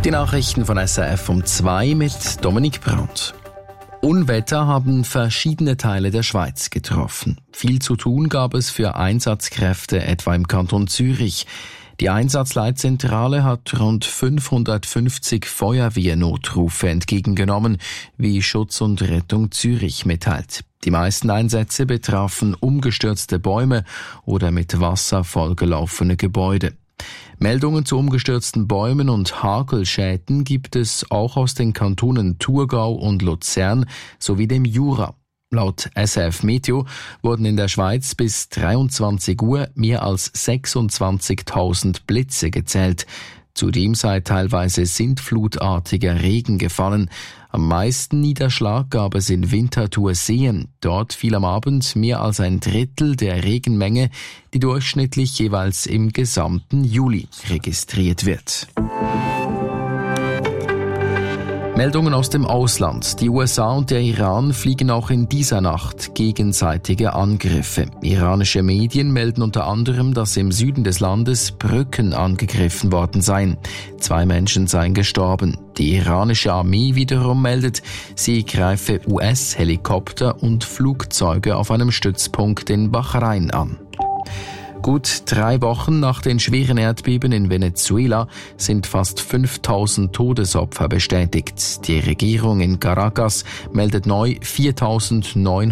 Die Nachrichten von SRF um 2 mit Dominik Brandt. Unwetter haben verschiedene Teile der Schweiz getroffen. Viel zu tun gab es für Einsatzkräfte, etwa im Kanton Zürich. Die Einsatzleitzentrale hat rund 550 Feuerwehrnotrufe entgegengenommen, wie Schutz und Rettung Zürich mitteilt. Die meisten Einsätze betrafen umgestürzte Bäume oder mit Wasser vollgelaufene Gebäude. Meldungen zu umgestürzten Bäumen und Hagelschäden gibt es auch aus den Kantonen Thurgau und Luzern sowie dem Jura. Laut SRF Meteo wurden in der Schweiz bis 23 Uhr mehr als 26.000 Blitze gezählt. Zudem sei teilweise sintflutartiger Regen gefallen. Am meisten Niederschlag gab es in Winterthur-Seen. Dort fiel am Abend mehr als ein Drittel der Regenmenge, die durchschnittlich jeweils im gesamten Juli registriert wird. Meldungen aus dem Ausland. Die USA und der Iran fliegen auch in dieser Nacht gegenseitige Angriffe. Iranische Medien melden unter anderem, dass im Süden des Landes Brücken angegriffen worden seien. 2 Menschen seien gestorben. Die iranische Armee wiederum meldet, sie greife US-Helikopter und Flugzeuge auf einem Stützpunkt in Bahrain an. Gut 3 Wochen nach den schweren Erdbeben in Venezuela sind fast 5000 Todesopfer bestätigt. Die Regierung in Caracas meldet neu 4.900